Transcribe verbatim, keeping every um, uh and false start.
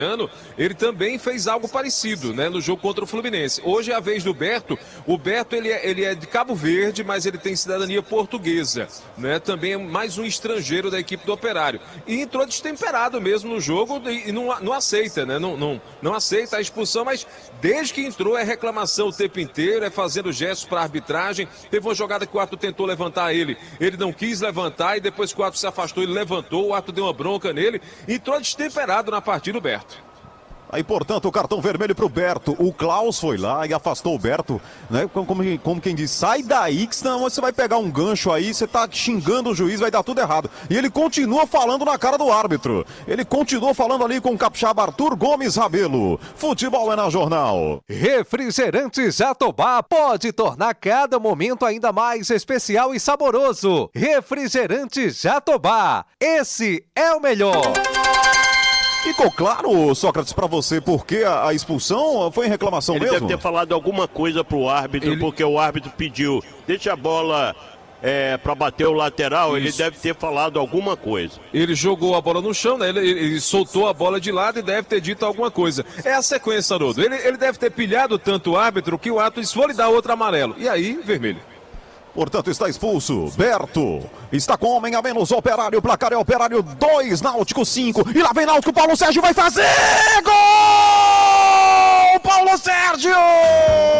ano, ele também fez algo parecido, né, no jogo contra o Fluminense. Hoje é a vez do Berto. O Berto, ele é, ele é de Cabo Verde, mas ele tem cidadania portuguesa, né? Também é mais um estrangeiro da equipe do Operário. E entrou destemperado mesmo no jogo e, e não, não aceita, né? Não, não, não aceita a expulsão, mas desde que entrou é reclamação o tempo inteiro, é fazendo gestos para a arbitragem. Teve uma jogada que o Arthur tentou levantar ele, ele não quis levantar, e depois que o Arthur se afastou, ele levantou, o Arthur deu uma bronca nele. Entrou destemperado na partida o Berto. Aí, portanto, o cartão vermelho pro Berto. O Klaus foi lá e afastou o Berto, né? Como, como, como quem diz, sai daí que senão você vai pegar um gancho aí, você tá xingando o juiz, vai dar tudo errado. E ele continua falando na cara do árbitro. Ele continua falando ali com o capixaba Arthur Gomes Rabelo. Futebol é na Jornal. Refrigerante Jatobá pode tornar cada momento ainda mais especial e saboroso. Refrigerante Jatobá, esse é o melhor. Ficou claro, Sócrates, pra você por que a, a expulsão foi em reclamação ele mesmo? Ele deve ter falado alguma coisa pro árbitro, ele... porque o árbitro pediu, deixa a bola é, pra bater o lateral. Isso. Ele deve ter falado alguma coisa. Ele jogou a bola no chão, né? Ele, ele soltou a bola de lado e deve ter dito alguma coisa. É a sequência, Haroldo. Ele, ele deve ter pilhado tanto o árbitro que o árbitro disse, vou lhe dar outro amarelo. E aí, vermelho. Portanto, está expulso. Berto está com homem a menos. Operário, placar é Operário dois, Náutico cinco. E lá vem Náutico, Paulo Sérgio vai fazer! Gol! Paulo Sérgio!